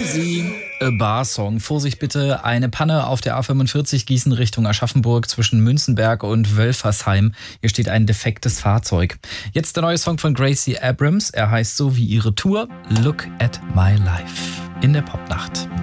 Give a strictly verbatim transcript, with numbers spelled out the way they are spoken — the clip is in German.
Crazy, a Bar-Song. Vorsicht bitte, eine Panne auf der A fünfundvierzig Gießen Richtung Aschaffenburg zwischen Münzenberg und Wölfersheim. Hier steht ein defektes Fahrzeug. Jetzt der neue Song von Gracie Abrams. Er heißt so wie ihre Tour, Look at My Life. In der Popnacht.